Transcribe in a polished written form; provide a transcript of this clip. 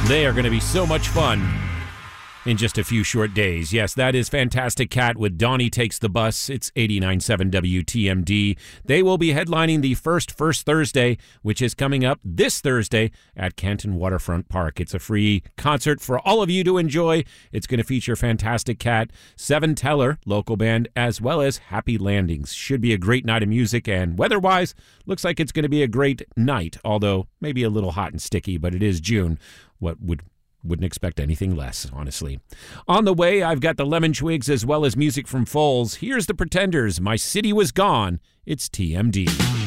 They are going to be so much fun in just a few short days. Yes, that is Fantastic Cat with Donnie Takes the Bus. It's 89.7 WTMD. They will be headlining the First Thursday, which is coming up this Thursday at Canton Waterfront Park. It's a free concert for all of you to enjoy. It's going to feature Fantastic Cat, Seven Teller, local band, as well as Happy Landings. Should be a great night of music, and weather-wise, looks like it's going to be a great night, although maybe a little hot and sticky, but it is June. Wouldn't expect anything less, honestly. On the way, I've got the Lemon Twigs as well as music from Foals. Here's the Pretenders. My City Was Gone. It's TMD.